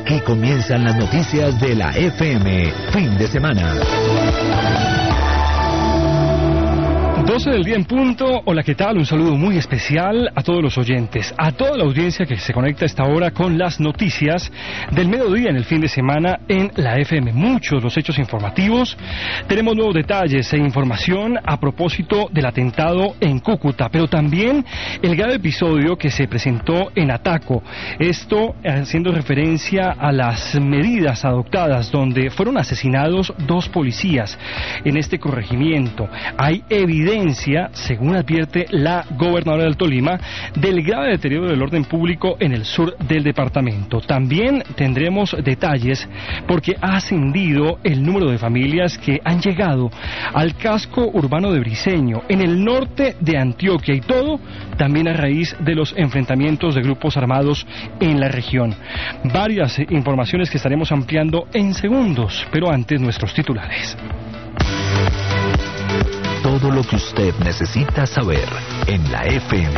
Aquí comienzan las noticias de la FM, fin de semana. 12 del día en punto. Hola, ¿qué tal? Un saludo muy especial a todos los oyentes, a toda la audiencia que se conecta a esta hora con las noticias del mediodía en el fin de semana en la FM. Muchos los hechos informativos. Tenemos nuevos detalles e información a propósito del atentado en Cúcuta, pero también el grave episodio que se presentó en Ataco. Esto haciendo referencia a las medidas adoptadas donde fueron asesinados 2 policías en este corregimiento. Hay evidencia, según advierte la gobernadora del Tolima, del grave deterioro del orden público en el sur del departamento. También tendremos detalles porque ha ascendido el número de familias que han llegado al casco urbano de Briceño, en el norte de Antioquia, y todo también a raíz de los enfrentamientos de grupos armados en la región. Varias informaciones que estaremos ampliando en segundos, pero antes nuestros titulares. Todo lo que usted necesita saber en la FM.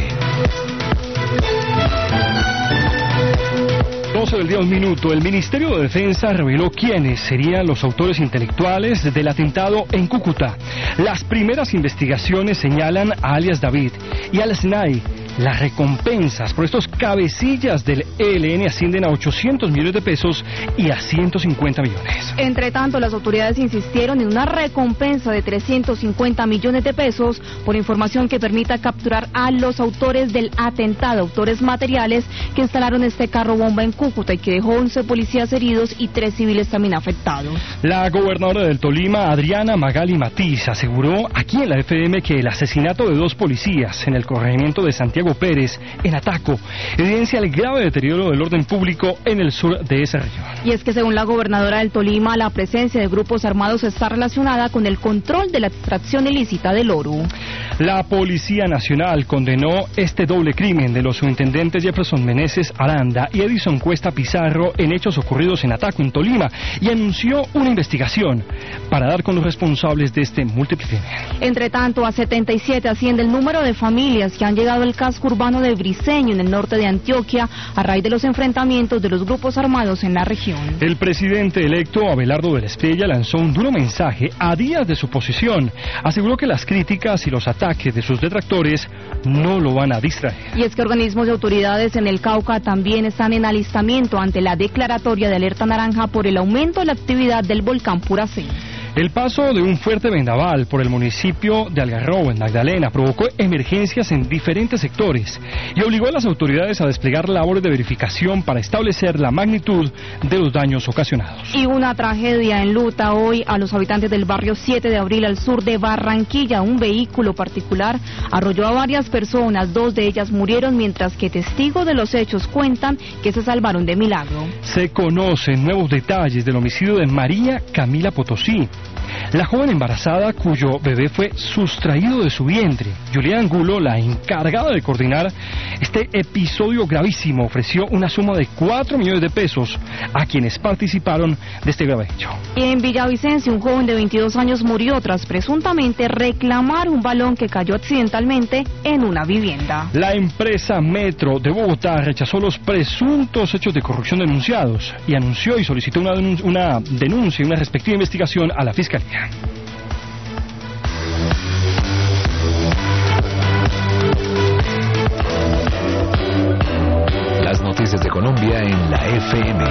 12 del día, 1 minuto. El Ministerio de Defensa reveló quiénes serían los autores intelectuales del atentado en Cúcuta. Las primeras investigaciones señalan a alias David y al SNAI. Las recompensas por estos cabecillas del ELN ascienden a 800 millones de pesos y a 150 millones. Entre tanto, las autoridades insistieron en una recompensa de 350 millones de pesos por información que permita capturar a los autores del atentado, autores materiales que instalaron este carro bomba en Cúcuta y que dejó 11 policías heridos y 3 civiles también afectados. La gobernadora del Tolima, Adriana Magali Matiz, aseguró aquí en la FM que el asesinato de 2 policías en el corregimiento de Santiago Pérez, en Ataco, evidencia el grave deterioro del orden público en el sur de esa región. Y es que según la gobernadora del Tolima, la presencia de grupos armados está relacionada con el control de la extracción ilícita del oro. La Policía Nacional condenó este doble crimen de los subintendentes Jefferson Meneses Aranda y Edison Cuesta Pizarro en hechos ocurridos en Ataco, en Tolima, y anunció una investigación para dar con los responsables de este múltiple crimen. Entre tanto, a 77 asciende el número de familias que han llegado al casco urbano de Briceño, en el norte de Antioquia, a raíz de los enfrentamientos de los grupos armados en la región. El presidente electo, Abelardo de la Espriella, lanzó un duro mensaje a días de su posesión. Aseguró que las críticas y los ataques de sus detractores no lo van a distraer. Y es que organismos de autoridades en el Cauca también están en alistamiento ante la declaratoria de alerta naranja por el aumento de la actividad del volcán Puracén. El paso de un fuerte vendaval por el municipio de Algarrobo, en Magdalena, provocó emergencias en diferentes sectores y obligó a las autoridades a desplegar labores de verificación para establecer la magnitud de los daños ocasionados. Y una tragedia enluta hoy a los habitantes del barrio 7 de abril al sur de Barranquilla. Un vehículo particular arrolló a varias personas, 2 de ellas murieron, mientras que testigos de los hechos cuentan que se salvaron de milagro. Se conocen nuevos detalles del homicidio de María Camila Potosí, la joven embarazada cuyo bebé fue sustraído de su vientre. Julián Angulo, la encargada de coordinar este episodio gravísimo, ofreció una suma de 4 millones de pesos a quienes participaron de este grave hecho. En Villavicencio, un joven de 22 años murió tras presuntamente reclamar un balón que cayó accidentalmente en una vivienda. La empresa Metro de Bogotá rechazó los presuntos hechos de corrupción denunciados y anunció y solicitó una denuncia y una respectiva investigación a la Fiscalía. Las noticias de Colombia en la FM.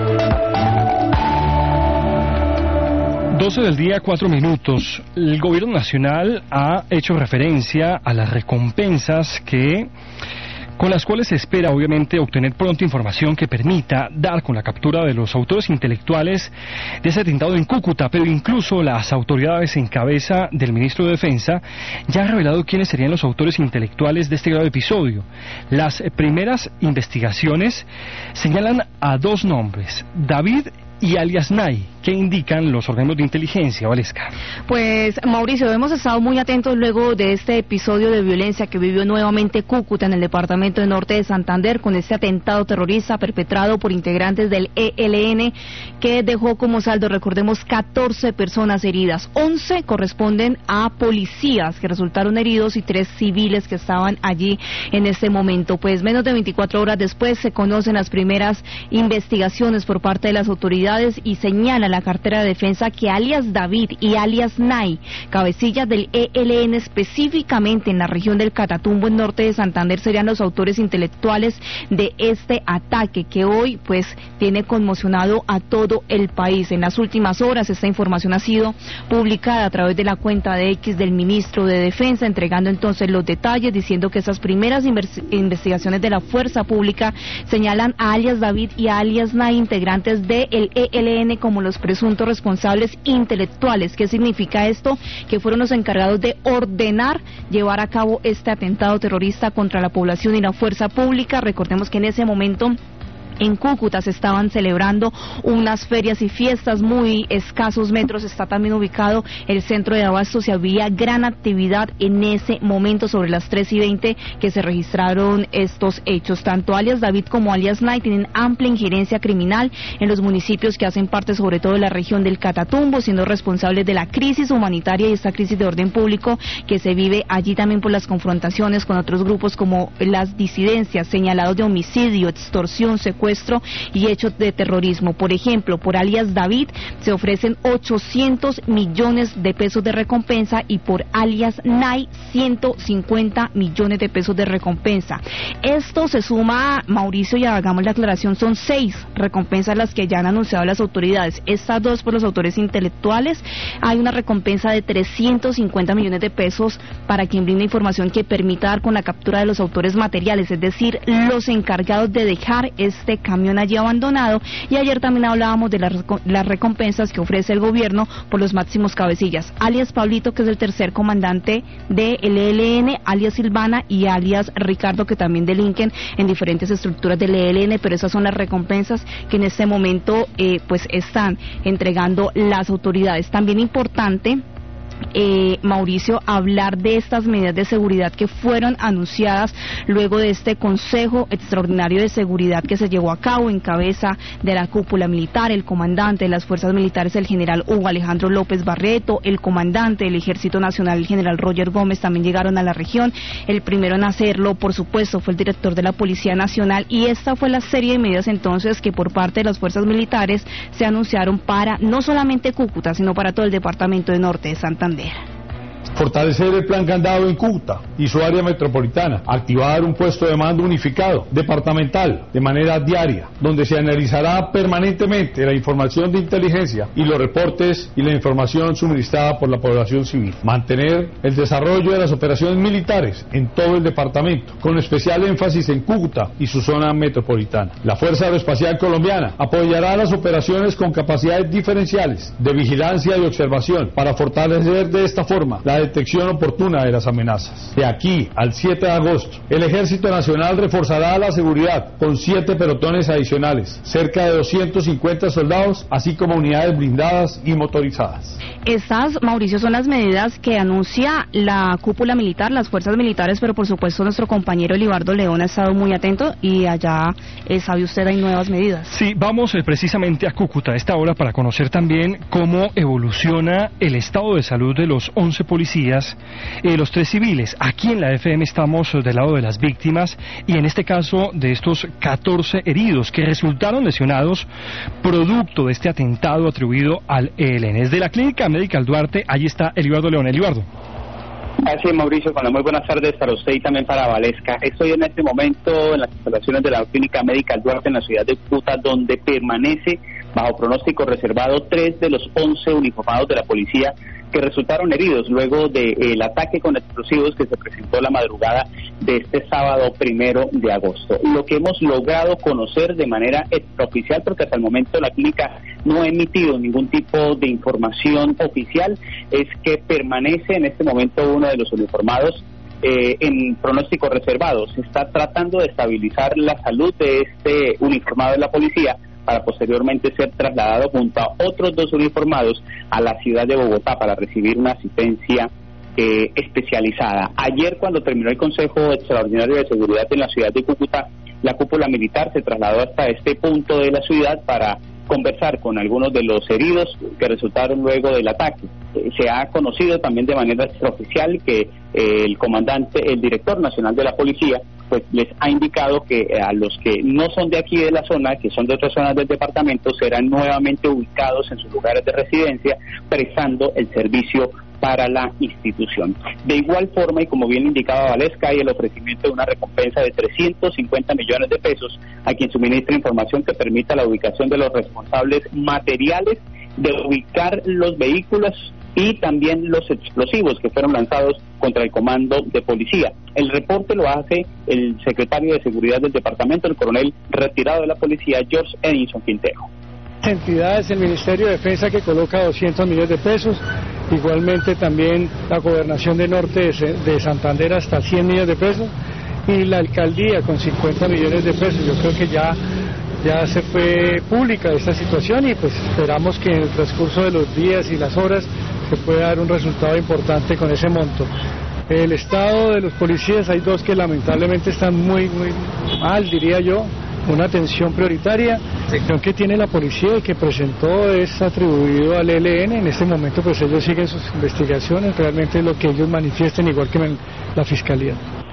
12 del día, 4 minutos. El gobierno nacional ha hecho referencia a las recompensas con las cuales se espera, obviamente, obtener pronta información que permita dar con la captura de los autores intelectuales de ese atentado en Cúcuta, pero incluso las autoridades en cabeza del ministro de Defensa ya han revelado quiénes serían los autores intelectuales de este grave episodio. Las primeras investigaciones señalan a 2 nombres, David y alias Nay. ¿Qué indican los organismos de inteligencia, Valesca? Pues, Mauricio, hemos estado muy atentos luego de este episodio de violencia que vivió nuevamente Cúcuta en el departamento de Norte de Santander con este atentado terrorista perpetrado por integrantes del ELN que dejó como saldo, recordemos, 14 personas heridas. 11 corresponden a policías que resultaron heridos y 3 civiles que estaban allí en este momento. Pues menos de 24 horas después se conocen las primeras investigaciones por parte de las autoridades y señala la cartera de defensa que alias David y alias Nay, cabecillas del ELN específicamente en la región del Catatumbo en Norte de Santander, serían los autores intelectuales de este ataque que hoy pues tiene conmocionado a todo el país. En las últimas horas esta información ha sido publicada a través de la cuenta de X del ministro de Defensa, entregando entonces los detalles, diciendo que esas primeras investigaciones de la fuerza pública señalan a alias David y a alias Nay, integrantes del ELN, como los presuntos responsables intelectuales. ¿Qué significa esto? Que fueron los encargados de ordenar llevar a cabo este atentado terrorista contra la población y la fuerza pública. Recordemos que en ese momento en Cúcuta se estaban celebrando unas ferias y fiestas, muy escasos metros está también ubicado el centro de abastos y había gran actividad en ese momento sobre las 3:20 que se registraron estos hechos. Tanto alias David como alias Nay tienen amplia injerencia criminal en los municipios que hacen parte sobre todo de la región del Catatumbo, siendo responsables de la crisis humanitaria y esta crisis de orden público que se vive allí también por las confrontaciones con otros grupos como las disidencias, señalados de homicidio, extorsión, secuestro y hechos de terrorismo. Por ejemplo, por alias David se ofrecen 800 millones de pesos de recompensa y por alias Nay 150 millones de pesos de recompensa. Esto se suma, Mauricio, y hagamos la aclaración, son 6 recompensas las que ya han anunciado las autoridades. Estas 2 por los autores intelectuales. Hay una recompensa de 350 millones de pesos para quien brinde información que permita dar con la captura de los autores materiales, es decir, los encargados de dejar este camión allí abandonado. Y ayer también hablábamos de las recompensas que ofrece el gobierno por los máximos cabecillas, alias Pablito, que es el tercer comandante del ELN, alias Silvana y alias Ricardo, que también delinquen en diferentes estructuras del ELN, pero esas son las recompensas que en este momento pues están entregando las autoridades. También importante, Mauricio, hablar de estas medidas de seguridad que fueron anunciadas luego de este Consejo Extraordinario de Seguridad que se llevó a cabo en cabeza de la cúpula militar, el comandante de las fuerzas militares, el general Hugo Alejandro López Barreto, el comandante del Ejército Nacional, el general Roger Gómez, también llegaron a la región. El primero en hacerlo, por supuesto, fue el director de la Policía Nacional, y esta fue la serie de medidas entonces que por parte de las fuerzas militares se anunciaron para no solamente Cúcuta, sino para todo el departamento de Norte de Santander. Fortalecer el plan Candado en Cúcuta y su área metropolitana, activar un puesto de mando unificado, departamental, de manera diaria, donde se analizará permanentemente la información de inteligencia y los reportes y la información suministrada por la población civil. Mantener el desarrollo de las operaciones militares en todo el departamento, con especial énfasis en Cúcuta y su zona metropolitana. La Fuerza Aeroespacial Colombiana apoyará las operaciones con capacidades diferenciales de vigilancia y observación para fortalecer de esta forma la detección oportuna de las amenazas. De aquí al 7 de agosto, el Ejército Nacional reforzará la seguridad con 7 pelotones adicionales, cerca de 250 soldados, así como unidades blindadas y motorizadas. Estas, Mauricio, son las medidas que anuncia la cúpula militar, las fuerzas militares, pero por supuesto nuestro compañero Elibardo León ha estado muy atento y allá, sabe usted, hay nuevas medidas. Sí, vamos precisamente a Cúcuta a esta hora para conocer también cómo evoluciona el estado de salud de los 11 policías, los 3 civiles. Aquí en la FM estamos del lado de las víctimas y en este caso de estos 14 heridos que resultaron lesionados producto de este atentado atribuido al ELN. Desde la Clínica Médica Duarte, allí está Elibardo León. Elibardo. Así es, Mauricio, muy buenas tardes para usted y también para Valesca. Estoy en este momento en las instalaciones de la Clínica Médica Duarte en la ciudad de Cúcuta, donde permanece bajo pronóstico reservado 3 de los 11 uniformados de la policía que resultaron heridos luego del ataque con explosivos que se presentó la madrugada de este sábado 1 de agosto. Lo que hemos logrado conocer de manera extraoficial, porque hasta el momento la clínica no ha emitido ningún tipo de información oficial, es que permanece en este momento uno de los uniformados en pronóstico reservado. Se está tratando de estabilizar la salud de este uniformado de la policía, para posteriormente ser trasladado junto a otros 2 uniformados a la ciudad de Bogotá para recibir una asistencia especializada. Ayer, cuando terminó el Consejo Extraordinario de Seguridad en la ciudad de Cúcuta, la cúpula militar se trasladó hasta este punto de la ciudad para conversar con algunos de los heridos que resultaron luego del ataque. Se ha conocido también de manera extraoficial que el director nacional de la policía, pues les ha indicado que a los que no son de aquí de la zona, que son de otras zonas del departamento, serán nuevamente ubicados en sus lugares de residencia, prestando el servicio para la institución. De igual forma, y como bien indicaba Valesca, hay el ofrecimiento de una recompensa de 350 millones de pesos a quien suministre información que permita la ubicación de los responsables materiales de ubicar los vehículos y también los explosivos que fueron lanzados contra el comando de policía. El reporte lo hace el secretario de Seguridad del departamento, el coronel retirado de la policía, George Edinson Quintero. Entidades, el Ministerio de Defensa que coloca 200 millones de pesos, igualmente también la Gobernación de Norte de Santander hasta 100 millones de pesos y la Alcaldía con 50 millones de pesos. Yo creo que ya se fue pública esta situación y pues esperamos que en el transcurso de los días y las horas se pueda dar un resultado importante con ese monto. El estado de los policías, hay 2 que lamentablemente están muy mal, diría yo. Una atención prioritaria, que tiene la policía y que presentó es atribuido al ELN. En este momento pues ellos siguen sus investigaciones, realmente es lo que ellos manifiesten, igual que la Fiscalía.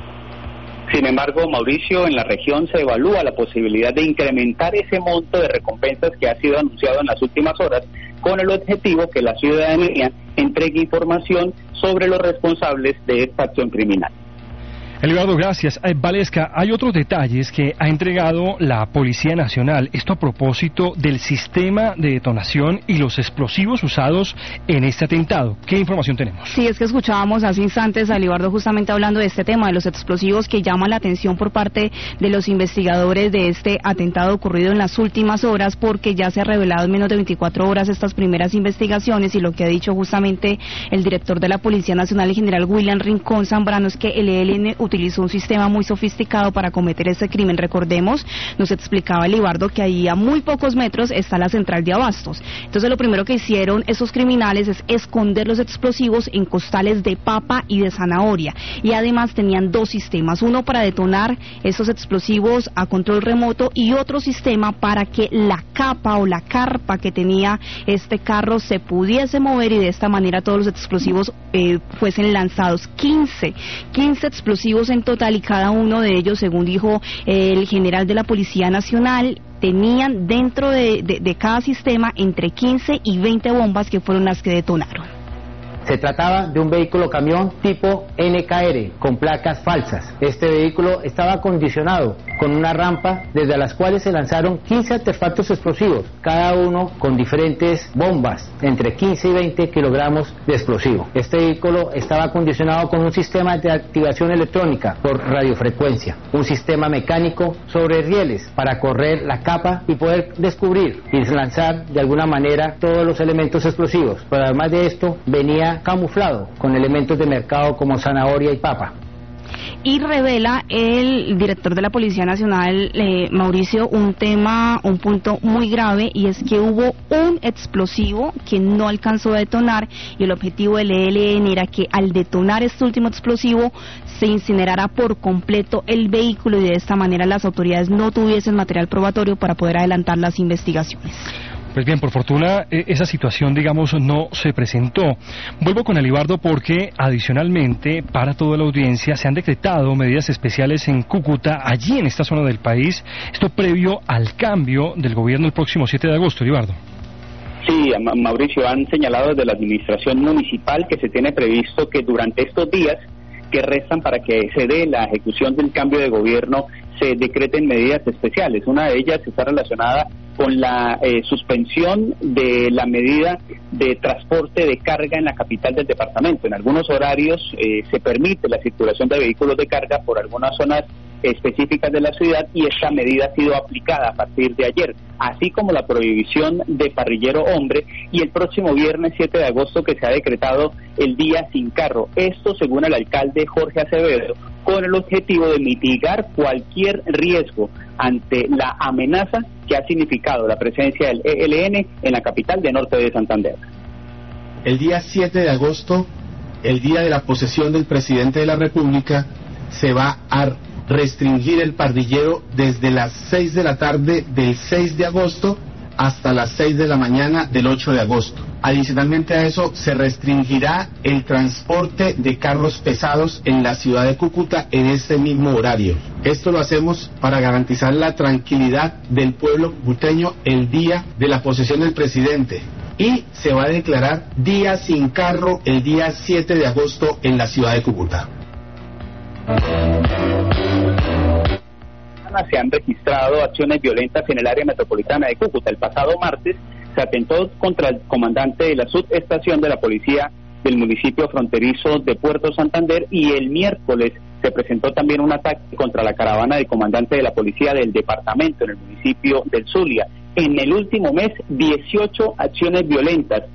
Sin embargo, Mauricio, en la región se evalúa la posibilidad de incrementar ese monto de recompensas que ha sido anunciado en las últimas horas, con el objetivo que la ciudadanía entregue información sobre los responsables de esta acción criminal. Elibardo, gracias. Valesca, hay otros detalles que ha entregado la Policía Nacional. Esto a propósito del sistema de detonación y los explosivos usados en este atentado. ¿Qué información tenemos? Sí, es que escuchábamos hace instantes a Elibardo justamente hablando de este tema, de los explosivos que llama la atención por parte de los investigadores de este atentado ocurrido en las últimas horas, porque ya se ha revelado en menos de 24 horas estas primeras investigaciones, y lo que ha dicho justamente el director de la Policía Nacional, el general William Rincón Zambrano, es que el ELN utilizó un sistema muy sofisticado para cometer ese crimen. Recordemos, nos explicaba Elibardo que ahí a muy pocos metros está la central de abastos. Entonces lo primero que hicieron esos criminales es esconder los explosivos en costales de papa y de zanahoria, y además tenían 2 sistemas, uno para detonar esos explosivos a control remoto y otro sistema para que la capa o la carpa que tenía este carro se pudiese mover y de esta manera todos los explosivos fuesen lanzados. 15 explosivos en total, y cada uno de ellos, según dijo el general de la Policía Nacional, tenían dentro de cada sistema entre 15 y 20 bombas que fueron las que detonaron. Se trataba de un vehículo camión tipo NKR con placas falsas. Este vehículo estaba acondicionado con una rampa desde las cuales se lanzaron 15 artefactos explosivos, cada uno con diferentes bombas, entre 15 y 20 kilogramos de explosivo. Este vehículo estaba acondicionado con un sistema de activación electrónica por radiofrecuencia, un sistema mecánico sobre rieles para correr la capa y poder descubrir y lanzar de alguna manera todos los elementos explosivos. Pero además de esto, venía camuflado con elementos de mercado como zanahoria y papa. Y revela el director de la Policía Nacional, Mauricio, un punto muy grave, y es que hubo un explosivo que no alcanzó a detonar, y el objetivo del ELN era que al detonar este último explosivo se incinerara por completo el vehículo, y de esta manera las autoridades no tuviesen material probatorio para poder adelantar las investigaciones. Pues bien, por fortuna esa situación, digamos, no se presentó. Vuelvo con Elibardo porque adicionalmente para toda la audiencia se han decretado medidas especiales en Cúcuta, allí en esta zona del país, esto previo al cambio del gobierno el próximo 7 de agosto, Elibardo. Sí, Mauricio, han señalado desde la administración municipal que se tiene previsto que durante estos días que restan para que se dé la ejecución del cambio de gobierno se decreten medidas especiales. Una de ellas está relacionada con la suspensión de la medida de transporte de carga en la capital del departamento. En algunos horarios se permite la circulación de vehículos de carga por algunas zonas específicas de la ciudad, y esta medida ha sido aplicada a partir de ayer, así como la prohibición de parrillero hombre y el próximo viernes 7 de agosto que se ha decretado el día sin carro. Esto según el alcalde Jorge Acevedo, con el objetivo de mitigar cualquier riesgo ante la amenaza que ha significado la presencia del ELN en la capital de Norte de Santander. El día 7 de agosto, el día de la posesión del presidente de la República, se va a restringir el parrillero desde las 6 de la tarde del 6 de agosto hasta las 6 de la mañana del 8 de agosto. Adicionalmente a eso, se restringirá el transporte de carros pesados en la ciudad de Cúcuta en este mismo horario. Esto lo hacemos para garantizar la tranquilidad del pueblo cucuteño el día de la posesión del presidente. Y se va a declarar día sin carro el día 7 de agosto en la ciudad de Cúcuta. Se han registrado acciones violentas en el área metropolitana de Cúcuta. El pasado martes se atentó contra el comandante de la subestación de la policía del municipio fronterizo de Puerto Santander, y el miércoles se presentó también un ataque contra la caravana del comandante de la policía del departamento en el municipio del Zulia. En el último mes, 18 acciones violentas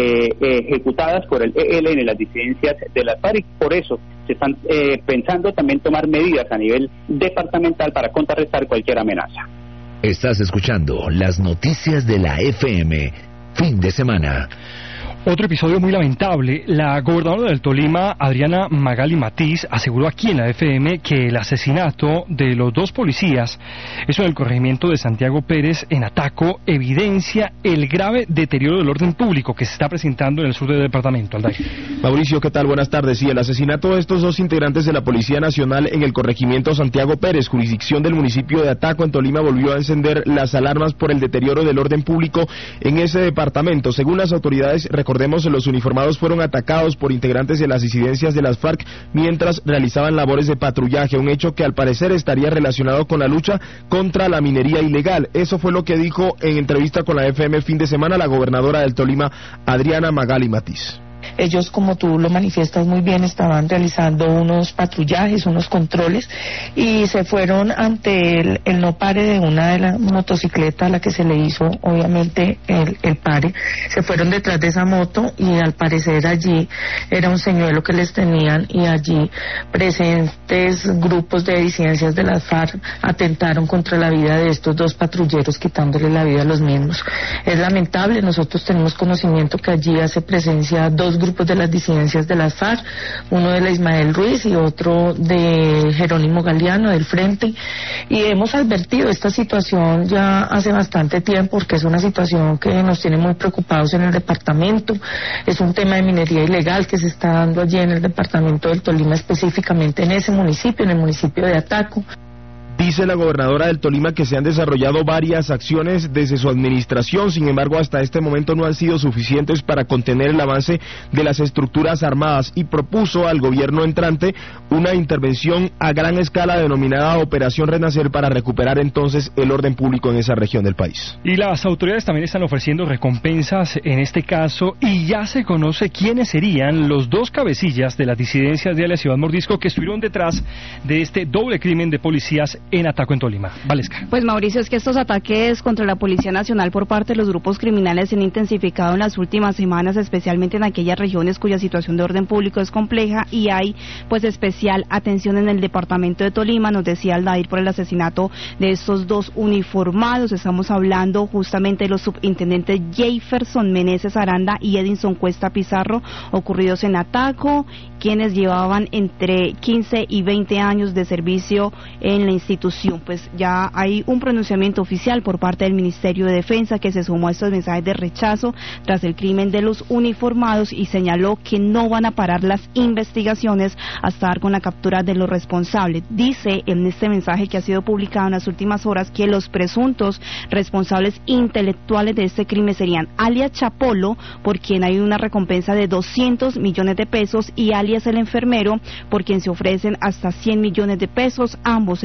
ejecutadas por el ELN en las disidencias de las FARC, y por eso se están pensando también tomar medidas a nivel departamental para contrarrestar cualquier amenaza. Estás escuchando las noticias de la FM, fin de semana. Otro episodio muy lamentable. La gobernadora del Tolima, Adriana Magali Matiz, aseguró aquí en la FM que el asesinato de los dos policías, eso en el corregimiento de Santiago Pérez, en Ataco, evidencia el grave deterioro del orden público que se está presentando en el sur del departamento. Alday. Mauricio, ¿qué tal? Buenas tardes. Sí, el asesinato de estos dos integrantes de la Policía Nacional en el corregimiento Santiago Pérez, jurisdicción del municipio de Ataco, en Tolima, volvió a encender las alarmas por el deterioro del orden público en ese departamento. Según las autoridades, recordemos, los uniformados fueron atacados por integrantes de las disidencias de las FARC mientras realizaban labores de patrullaje, un hecho que al parecer estaría relacionado con la lucha contra la minería ilegal. Eso fue lo que dijo en entrevista con la FM fin de semana la gobernadora del Tolima, Adriana Magali Matiz. Ellos, como tú lo manifiestas muy bien, estaban realizando unos patrullajes, unos controles, y se fueron ante el no pare de una de las motocicletas a la que se le hizo obviamente el pare. Se fueron detrás de esa moto y al parecer allí era un señuelo que les tenían, y allí presentes grupos de disidencias de las FARC atentaron contra la vida de estos dos patrulleros, quitándole la vida a los mismos. Es lamentable. Nosotros tenemos conocimiento que allí hace presencia dos grupos de las disidencias de las FARC, uno de la Ismael Ruiz y otro de Jerónimo Galeano del Frente, y hemos advertido esta situación ya hace bastante tiempo, porque es una situación que nos tiene muy preocupados en el departamento. Es un tema de minería ilegal que se está dando allí en el departamento del Tolima, específicamente en ese municipio, en el municipio de Ataco. Dice la gobernadora del Tolima que se han desarrollado varias acciones desde su administración, sin embargo hasta este momento no han sido suficientes para contener el avance de las estructuras armadas, y propuso al gobierno entrante una intervención a gran escala denominada Operación Renacer para recuperar entonces el orden público en esa región del país. Y las autoridades también están ofreciendo recompensas en este caso, y ya se conoce quiénes serían los dos cabecillas de las disidencias de alias Iván Mordisco que estuvieron detrás de este doble crimen de policías en Ataco, en Tolima. Valesca. Pues Mauricio, es que estos ataques contra la Policía Nacional por parte de los grupos criminales se han intensificado en las últimas semanas, especialmente en aquellas regiones cuya situación de orden público es compleja, y hay pues especial atención en el departamento de Tolima. Nos decía Aldair por el asesinato de estos dos uniformados. Estamos hablando justamente de los subintendentes Jefferson Meneses Aranda y Edinson Cuesta Pizarro, ocurridos en Ataco, quienes llevaban entre 15 y 20 años de servicio en la institución. Pues ya hay un pronunciamiento oficial por parte del Ministerio de Defensa que se sumó a estos mensajes de rechazo tras el crimen de los uniformados, y señaló que no van a parar las investigaciones hasta dar con la captura de los responsables. Dice en este mensaje que ha sido publicado en las últimas horas que los presuntos responsables intelectuales de este crimen serían alias Chapolo, por quien hay una recompensa de 200 millones de pesos, y alias el enfermero, por quien se ofrecen hasta 100 millones de pesos, ambos según ha dicho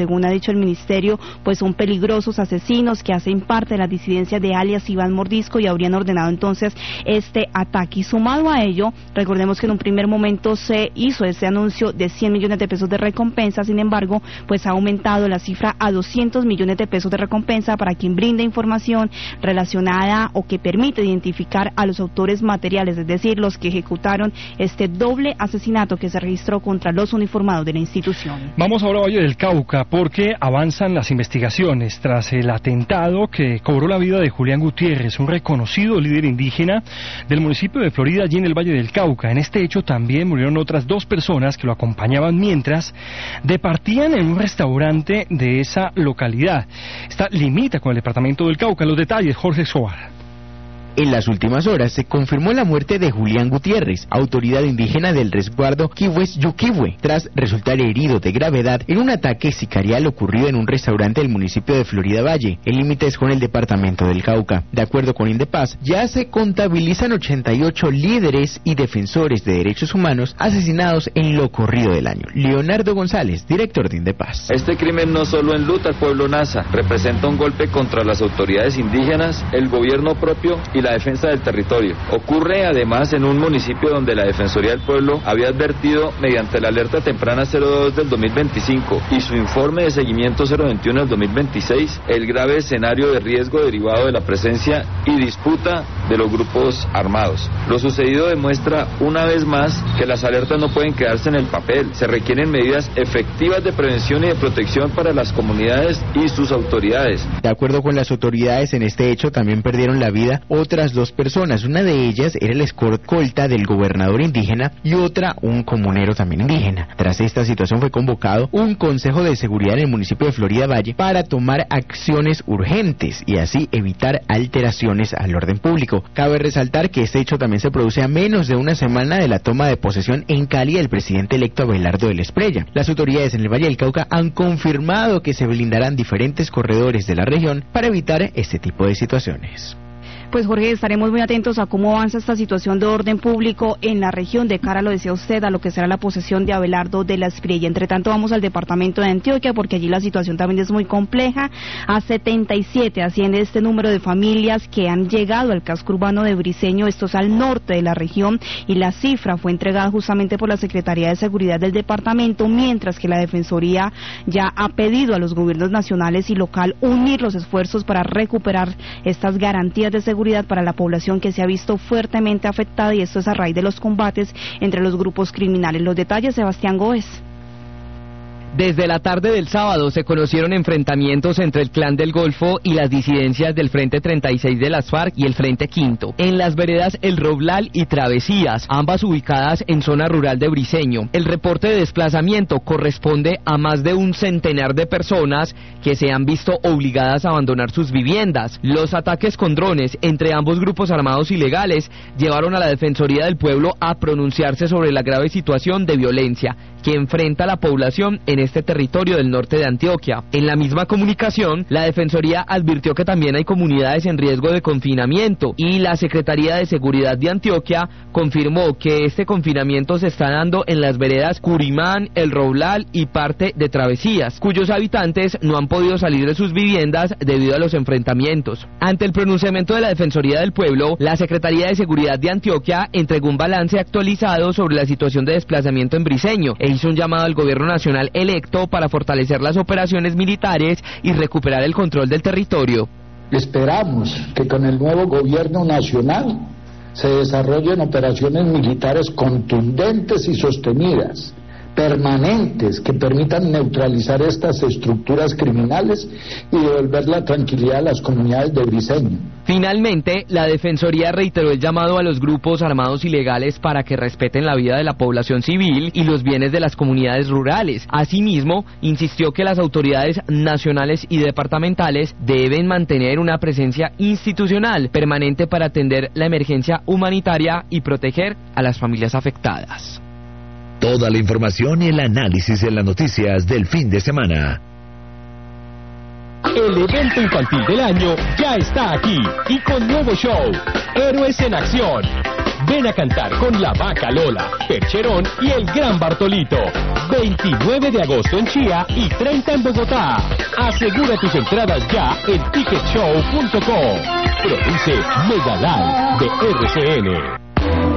dicho el ministerio, pues son peligrosos asesinos que hacen parte de la disidencia de alias Iván Mordisco y habrían ordenado entonces este ataque. Y sumado a ello, recordemos que en un primer momento se hizo ese anuncio de 100 millones de pesos de recompensa, sin embargo, pues ha aumentado la cifra a 200 millones de pesos de recompensa para quien brinde información relacionada o que permite identificar a los autores materiales, es decir, los que ejecutaron este doble asesinato que se registró contra los uniformados de la institución. Vamos ahora a Valle del Cauca porque avanzan las investigaciones tras el atentado que cobró la vida de Julián Gutiérrez, un reconocido líder indígena del municipio de Florida, allí en el Valle del Cauca. En este hecho también murieron otras 2 personas que lo acompañaban mientras departían en un restaurante de esa localidad. Esta limita con el departamento del Cauca. Los detalles, Jorge Escobar. En las últimas horas se confirmó la muerte de Julián Gutiérrez, autoridad indígena del resguardo Quihues Yuquihue, tras resultar herido de gravedad en un ataque sicarial ocurrido en un restaurante del municipio de Florida Valle, en límites con el departamento del Cauca. De acuerdo con Indepaz, ya se contabilizan 88 líderes y defensores de derechos humanos asesinados en lo corrido del año. Leonardo González, director de Indepaz. Este crimen no solo enluta al pueblo nasa, representa un golpe contra las autoridades indígenas, el gobierno propio y la defensa del territorio. Ocurre además en un municipio donde la Defensoría del Pueblo había advertido mediante la alerta temprana 02 del 2025 y su informe de seguimiento 021 del 2026 el grave escenario de riesgo derivado de la presencia y disputa de los grupos armados. Lo sucedido demuestra una vez más que las alertas no pueden quedarse en el papel. Se requieren medidas efectivas de prevención y de protección para las comunidades y sus autoridades. De acuerdo con las autoridades, en este hecho también perdieron la vida otras 2 personas. Una de ellas era el escolta del gobernador indígena y otra un comunero también indígena. Tras esta situación fue convocado un consejo de seguridad en el municipio de Florida Valle para tomar acciones urgentes y así evitar alteraciones al orden público. Cabe resaltar que este hecho también se produce a menos de una semana de la toma de posesión en Cali del presidente electo Abelardo del Esprella. Las autoridades en el Valle del Cauca han confirmado que se blindarán diferentes corredores de la región para evitar este tipo de situaciones. Pues Jorge, estaremos muy atentos a cómo avanza esta situación de orden público en la región de cara, lo decía usted, a lo que será la posesión de Abelardo de la Espriella. Entre tanto, vamos al departamento de Antioquia porque allí la situación también es muy compleja. A 77 asciende este número de familias que han llegado al casco urbano de Briceño, esto es al norte de la región, y la cifra fue entregada justamente por la Secretaría de Seguridad del departamento, mientras que la Defensoría ya ha pedido a los gobiernos nacionales y local unir los esfuerzos para recuperar estas garantías de seguridad para la población que se ha visto fuertemente afectada, y esto es a raíz de los combates entre los grupos criminales. Los detalles, Sebastián Góez. Desde la tarde del sábado se conocieron enfrentamientos entre el Clan del Golfo y las disidencias del Frente 36 de las FARC y el Frente Quinto, en las veredas El Roblal y Travesías, ambas ubicadas en zona rural de Briceño. El reporte de desplazamiento corresponde a más de un centenar de personas que se han visto obligadas a abandonar sus viviendas. Los ataques con drones entre ambos grupos armados ilegales llevaron a la Defensoría del Pueblo a pronunciarse sobre la grave situación de violencia que enfrenta la población en este territorio del norte de Antioquia. En la misma comunicación, la Defensoría advirtió que también hay comunidades en riesgo de confinamiento y la Secretaría de Seguridad de Antioquia confirmó que este confinamiento se está dando en las veredas Curimán, El Roblal y parte de Travesías, cuyos habitantes no han podido salir de sus viviendas debido a los enfrentamientos. Ante el pronunciamiento de la Defensoría del Pueblo, la Secretaría de Seguridad de Antioquia entregó un balance actualizado sobre la situación de desplazamiento en Briceño e hizo un llamado al gobierno nacional electo para fortalecer las operaciones militares y recuperar el control del territorio. Esperamos que con el nuevo gobierno nacional se desarrollen operaciones militares contundentes y sostenidas, permanentes, que permitan neutralizar estas estructuras criminales y devolver la tranquilidad a las comunidades de Briceño. Finalmente, la Defensoría reiteró el llamado a los grupos armados ilegales para que respeten la vida de la población civil y los bienes de las comunidades rurales. Asimismo, insistió que las autoridades nacionales y departamentales deben mantener una presencia institucional permanente para atender la emergencia humanitaria y proteger a las familias afectadas. Toda la información y el análisis en las noticias del fin de semana. El evento infantil del año ya está aquí y con nuevo show, Héroes en Acción. Ven a cantar con La Vaca Lola, Percherón y el Gran Bartolito. 29 de agosto en Chía y 30 en Bogotá. Asegura tus entradas ya en ticketshow.com. Produce Megalive de RCN.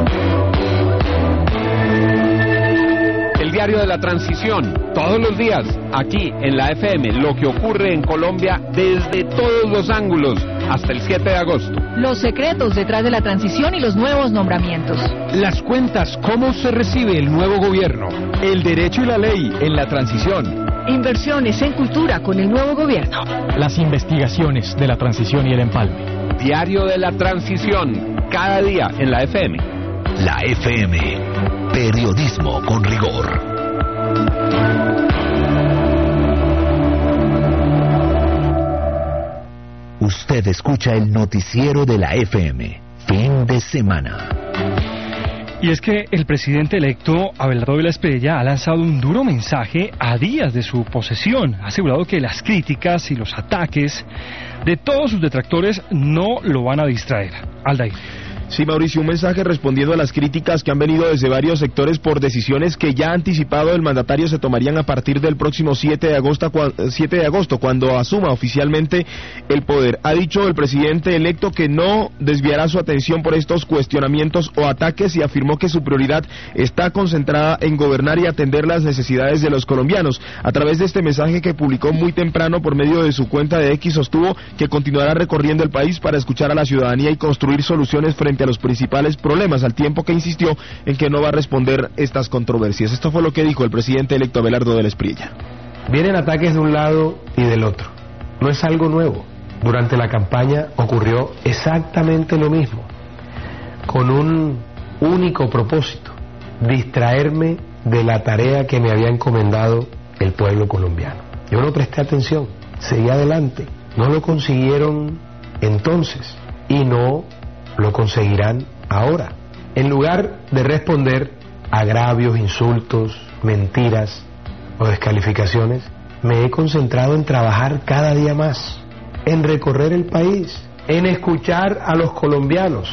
El diario de la transición, todos los días, aquí en la FM, lo que ocurre en Colombia desde todos los ángulos, hasta el 7 de agosto. Los secretos detrás de la transición y los nuevos nombramientos. Las cuentas, cómo se recibe el nuevo gobierno. El derecho y la ley en la transición. Inversiones en cultura con el nuevo gobierno. Las investigaciones de la transición y el empalme. Diario de la transición, cada día en la FM. La FM, periodismo con rigor. Usted escucha el noticiero de la FM, fin de semana. Y es que el presidente electo Abelardo de la Espriella ha lanzado un duro mensaje a días de su posesión. Ha asegurado que las críticas y los ataques de todos sus detractores no lo van a distraer. Aldair. Sí, Mauricio, un mensaje respondiendo a las críticas que han venido desde varios sectores por decisiones que ya anticipado el mandatario se tomarían a partir del próximo 7 de agosto, cuando asuma oficialmente el poder. Ha dicho el presidente electo que no desviará su atención por estos cuestionamientos o ataques y afirmó que su prioridad está concentrada en gobernar y atender las necesidades de los colombianos. A través de este mensaje que publicó muy temprano por medio de su cuenta de X, sostuvo que continuará recorriendo el país para escuchar a la ciudadanía y construir soluciones frente a los principales problemas, al tiempo que insistió en que no va a responder estas controversias. Esto fue lo que dijo el presidente electo Abelardo de la Espriella. Vienen ataques de un lado y del otro. No es algo nuevo. Durante la campaña ocurrió exactamente lo mismo, con un único propósito: distraerme de la tarea que me había encomendado el pueblo colombiano. Yo no presté atención, seguí adelante. No lo consiguieron entonces y no lo conseguirán ahora. En lugar de responder agravios, insultos, mentiras o descalificaciones, me he concentrado en trabajar cada día más, en recorrer el país, en escuchar a los colombianos.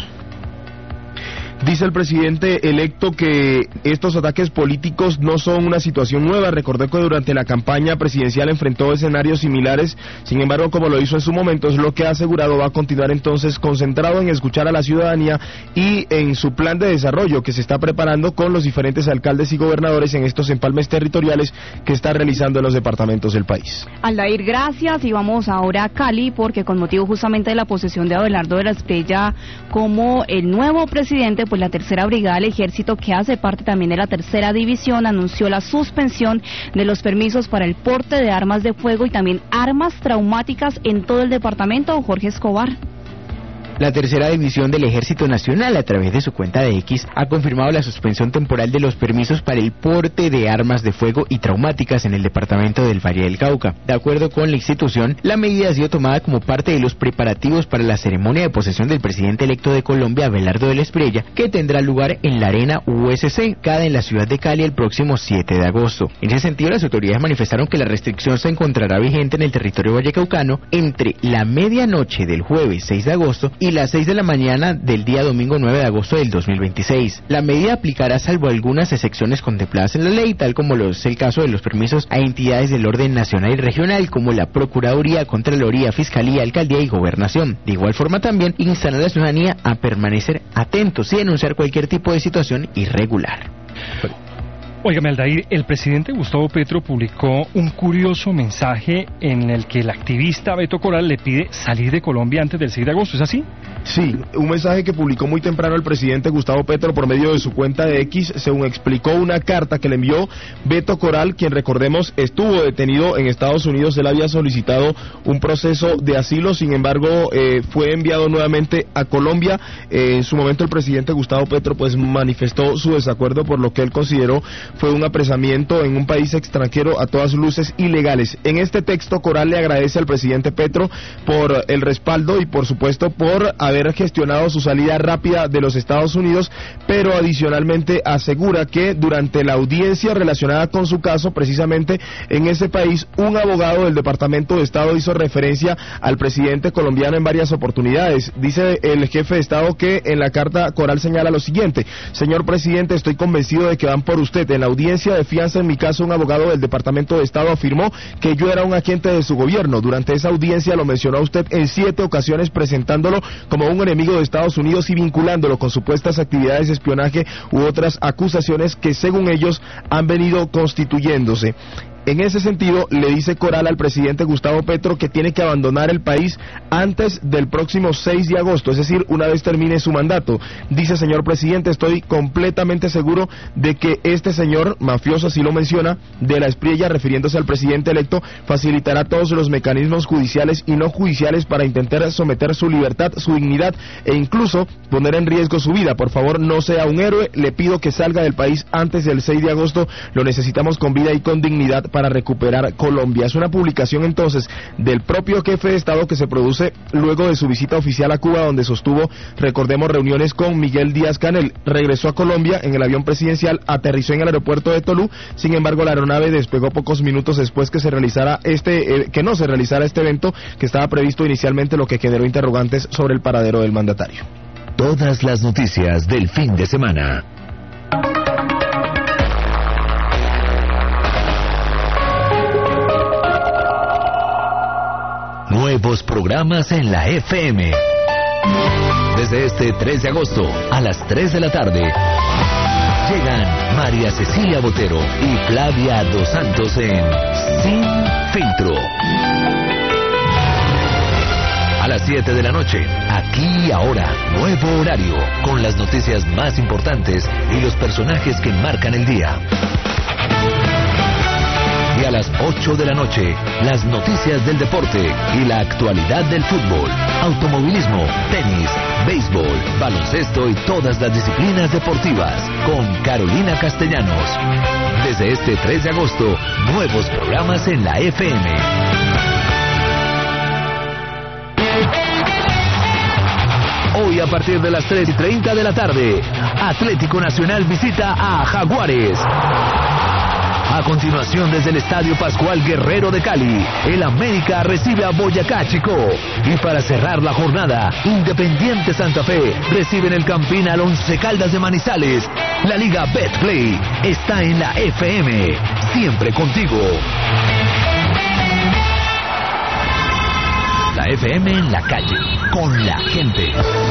Dice el presidente electo que estos ataques políticos no son una situación nueva. Recordó que durante la campaña presidencial enfrentó escenarios similares. Sin embargo, como lo hizo en su momento, es lo que ha asegurado va a continuar entonces concentrado en escuchar a la ciudadanía y en su plan de desarrollo que se está preparando con los diferentes alcaldes y gobernadores en estos empalmes territoriales que está realizando en los departamentos del país. Aldair, gracias, y vamos ahora a Cali porque con motivo justamente de la posesión de Abelardo de la Espriella como el nuevo presidente, pues la tercera brigada del ejército, que hace parte también de la tercera división, anunció la suspensión de los permisos para el porte de armas de fuego y también armas traumáticas en todo el departamento. Jorge Escobar. La tercera división del Ejército Nacional, a través de su cuenta de X, ha confirmado la suspensión temporal de los permisos para el porte de armas de fuego y traumáticas en el departamento del Valle del Cauca. De acuerdo con la institución, la medida ha sido tomada como parte de los preparativos para la ceremonia de posesión del presidente electo de Colombia, Abelardo de la Espriella, que tendrá lugar en la Arena USC, ubicada en la ciudad de Cali, el próximo 7 de agosto. En ese sentido, las autoridades manifestaron que la restricción se encontrará vigente en el territorio vallecaucano entre la medianoche del jueves 6 de agosto y las 6 de la mañana del día domingo 9 de agosto del 2026. La medida aplicará salvo algunas excepciones contempladas en la ley, tal como es el caso de los permisos a entidades del orden nacional y regional, como la Procuraduría, Contraloría, Fiscalía, Alcaldía y Gobernación. De igual forma, también instar a la ciudadanía a permanecer atentos y denunciar cualquier tipo de situación irregular. Óigame, Aldair, el presidente Gustavo Petro publicó un curioso mensaje en el que el activista Beto Coral le pide salir de Colombia antes del 6 de agosto, ¿es así? Sí, un mensaje que publicó muy temprano el presidente Gustavo Petro por medio de su cuenta de X, según explicó una carta que le envió Beto Coral, quien, recordemos, estuvo detenido en Estados Unidos. Él había solicitado un proceso de asilo, sin embargo fue enviado nuevamente a Colombia. En su momento el presidente Gustavo Petro pues manifestó su desacuerdo por lo que él consideró fue un apresamiento en un país extranjero a todas luces ilegales. En este texto, Coral le agradece al presidente Petro por el respaldo y por supuesto por haber haber gestionado su salida rápida de los Estados Unidos, pero adicionalmente asegura que durante la audiencia relacionada con su caso, precisamente en ese país, un abogado del Departamento de Estado hizo referencia al presidente colombiano en varias oportunidades. Dice el jefe de Estado que en la carta coral señala lo siguiente: señor presidente, estoy convencido de que van por usted. En la audiencia de fianza en mi caso, un abogado del Departamento de Estado afirmó que yo era un agente de su gobierno. Durante esa audiencia lo mencionó a usted en 7 ocasiones, presentándolo como un enemigo de Estados Unidos y vinculándolo con supuestas actividades de espionaje u otras acusaciones que según ellos han venido constituyéndose. En ese sentido, le dice Coral al presidente Gustavo Petro que tiene que abandonar el país antes del próximo 6 de agosto, es decir, una vez termine su mandato. Dice: señor presidente, estoy completamente seguro de que este señor mafioso, así lo menciona, de la Espriella, refiriéndose al presidente electo, facilitará todos los mecanismos judiciales y no judiciales para intentar someter su libertad, su dignidad e incluso poner en riesgo su vida. Por favor, no sea un héroe, le pido que salga del país antes del 6 de agosto, lo necesitamos con vida y con dignidad para recuperar Colombia. Es una publicación entonces del propio jefe de Estado que se produce luego de su visita oficial a Cuba, donde sostuvo, recordemos, reuniones con Miguel Díaz-Canel. Regresó a Colombia en el avión presidencial, aterrizó en el aeropuerto de Tolú. Sin embargo, la aeronave despegó pocos minutos después que no se realizara este evento que estaba previsto inicialmente, lo que generó interrogantes sobre el paradero del mandatario. Todas las noticias del fin de semana. Nuevos programas en la FM. Desde este 3 de agosto a las 3 de la tarde llegan María Cecilia Botero y Flavia Dos Santos en Sin Filtro. A las 7 de la noche, aquí y ahora, nuevo horario, con las noticias más importantes y los personajes que marcan el día. Y a las 8 de la noche, las noticias del deporte y la actualidad del fútbol, automovilismo, tenis, béisbol, baloncesto y todas las disciplinas deportivas, con Carolina Castellanos. Desde este 3 de agosto, nuevos programas en la FM. Hoy a partir de las 3:30 de la tarde, Atlético Nacional visita a Jaguares. A continuación, desde el Estadio Pascual Guerrero de Cali, el América recibe a Boyacá Chicó. Y para cerrar la jornada, Independiente Santa Fe recibe en el Campín al Once Caldas de Manizales. La Liga Betplay está en la FM, siempre contigo. La FM en la calle, con la gente.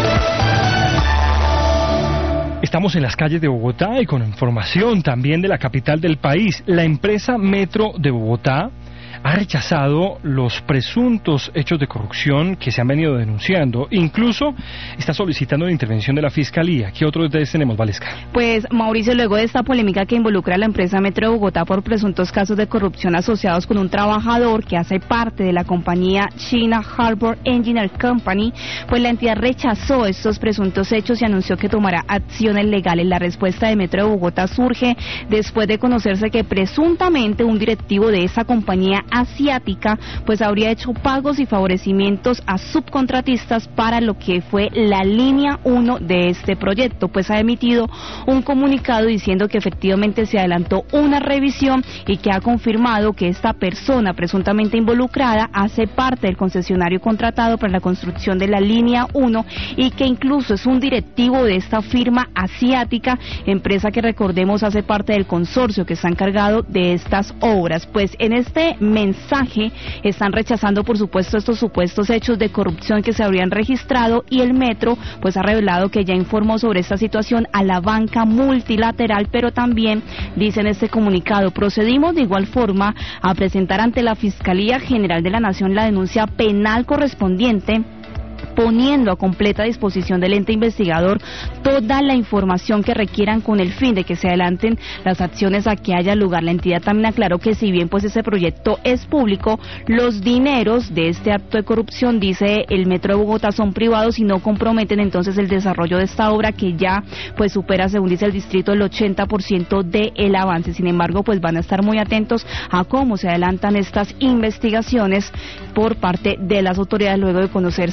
Estamos en las calles de Bogotá y con información también de la capital del país. La empresa Metro de Bogotá ha rechazado los presuntos hechos de corrupción que se han venido denunciando. Incluso está solicitando la intervención de la Fiscalía. ¿Qué otros detalles tenemos, Valesca? Pues, Mauricio, luego de esta polémica que involucra a la empresa Metro de Bogotá por presuntos casos de corrupción asociados con un trabajador que hace parte de la compañía China Harbor Engineer Company, pues la entidad rechazó estos presuntos hechos y anunció que tomará acciones legales. La respuesta de Metro de Bogotá surge después de conocerse que presuntamente un directivo de esa compañía asiática pues habría hecho pagos y favorecimientos a subcontratistas para lo que fue la línea 1 de este proyecto. Pues ha emitido un comunicado diciendo que efectivamente se adelantó una revisión y que ha confirmado que esta persona presuntamente involucrada hace parte del concesionario contratado para la construcción de la línea 1 y que incluso es un directivo de esta firma asiática, empresa que recordemos hace parte del consorcio que está encargado de estas obras. Pues en este mensaje están rechazando por supuesto estos supuestos hechos de corrupción que se habrían registrado y el Metro pues ha revelado que ya informó sobre esta situación a la banca multilateral, pero también dice en este comunicado: procedimos de igual forma a presentar ante la Fiscalía General de la Nación la denuncia penal correspondiente, poniendo a completa disposición del ente investigador toda la información que requieran con el fin de que se adelanten las acciones a que haya lugar. La entidad también aclaró que si bien pues ese proyecto es público, los dineros de este acto de corrupción, dice el Metro de Bogotá, son privados y no comprometen entonces el desarrollo de esta obra que ya pues supera, según dice el distrito, el 80% del avance. Sin embargo, pues van a estar muy atentos a cómo se adelantan estas investigaciones por parte de las autoridades luego de conocerse esta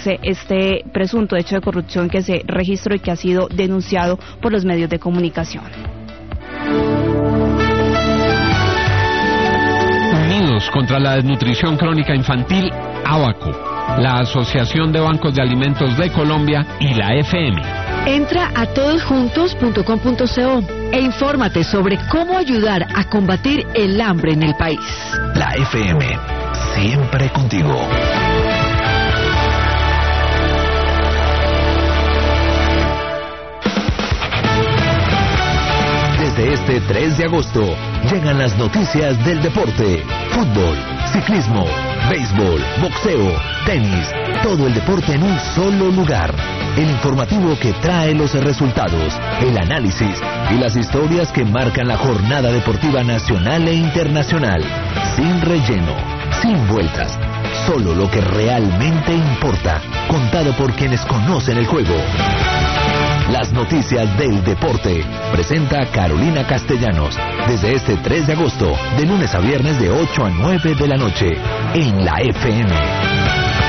este presunto hecho de corrupción que se registró y que ha sido denunciado por los medios de comunicación. Unidos contra la desnutrición crónica infantil, ABACO, la Asociación de Bancos de Alimentos de Colombia y la FM. Entra a todosjuntos.com.co e infórmate sobre cómo ayudar a combatir el hambre en el país. La FM, siempre contigo. Desde este 3 de agosto llegan las noticias del deporte: fútbol, ciclismo, béisbol, boxeo, tenis, todo el deporte en un solo lugar. El informativo que trae los resultados, el análisis y las historias que marcan la jornada deportiva nacional e internacional. Sin relleno, sin vueltas, solo lo que realmente importa, contado por quienes conocen el juego. Las noticias del deporte, presenta Carolina Castellanos, desde este 3 de agosto, de lunes a viernes de 8 a 9 de la noche, en la FM.